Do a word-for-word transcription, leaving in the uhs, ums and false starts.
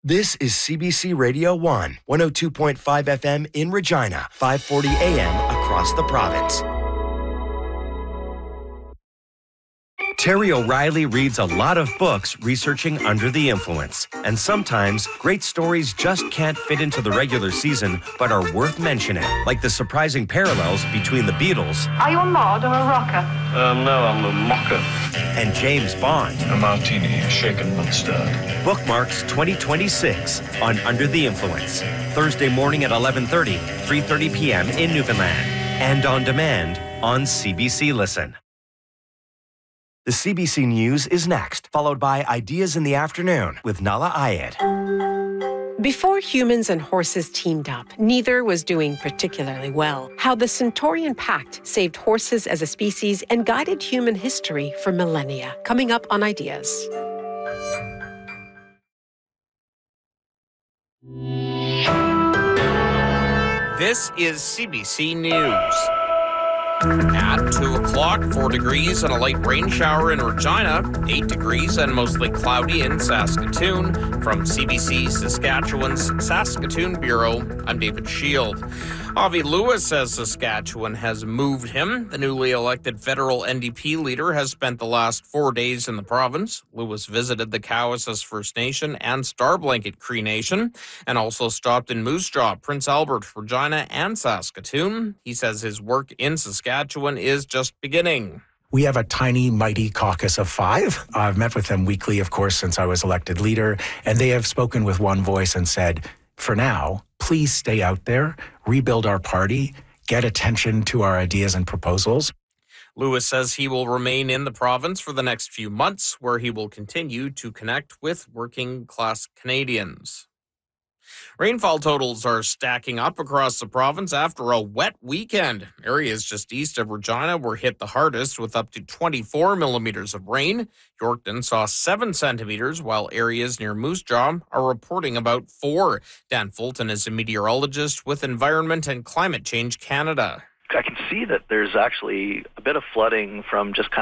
This is C B C Radio one, one oh two point five F M in Regina, five forty A M across the province. Terry O'Reilly reads a lot of books researching Under the Influence. And sometimes, great stories just can't fit into the regular season, but are worth mentioning. Like the surprising parallels between the Beatles. Are you a mod or a rocker? Um, no, I'm a mocker. And James Bond. A martini, shaken but stirred. Bookmarks twenty twenty-six on Under the Influence. Thursday morning at eleven thirty, three thirty p.m. in Newfoundland. And on demand on C B C Listen. The C B C News is next, followed by Ideas in the Afternoon with Nala Ayed. Before humans and horses teamed up, neither was doing particularly well. How the Centaurian Pact saved horses as a species and guided human history for millennia. Coming up on Ideas. This is C B C News. At two o'clock, four degrees and a light rain shower in Regina, eight degrees and mostly cloudy in Saskatoon. From C B C Saskatchewan's Saskatoon Bureau, I'm David Shield. Avi Lewis says Saskatchewan has moved him. The newly elected federal N D P leader has spent the last four days in the province. Lewis visited the Cowessess First Nation and Star Blanket Cree Nation and also stopped in Moose Jaw, Prince Albert, Regina, and Saskatoon. He says his work in Saskatchewan is just beginning. We have a tiny, mighty caucus of five. I've met with them weekly, of course, since I was elected leader, and they have spoken with one voice and said, for now, please stay out there, rebuild our party, get attention to our ideas and proposals. Lewis says he will remain in the province for the next few months, where he will continue to connect with working-class Canadians. Rainfall totals are stacking up across the province after a wet weekend. Areas just east of Regina were hit the hardest with up to twenty-four millimeters of rain. Yorkton saw seven centimeters, while areas near Moose Jaw are reporting about four. Dan Fulton is a meteorologist with Environment and Climate Change Canada. I can see that there's actually a bit of flooding from just kind